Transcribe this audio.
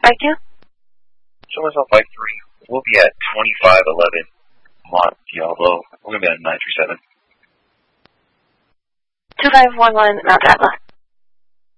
Thank you. Show myself 53. We'll be at 2511 Mont Diablo. We're going to be at 937. 2511 Mount Atlas.